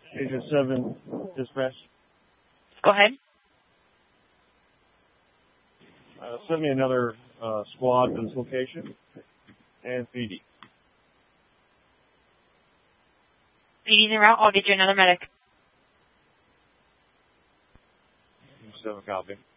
Agent 7, dispatch. Go ahead. Send me another squad to this location. And PD. PD's en route. I'll get you another medic. 7 copy.